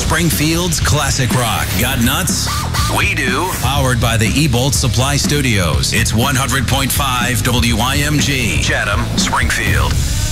Springfield's classic rock. Got nuts? We do. Powered by the eBolt Supply Studios. It's 100.5 WIMG. Chatham, Springfield.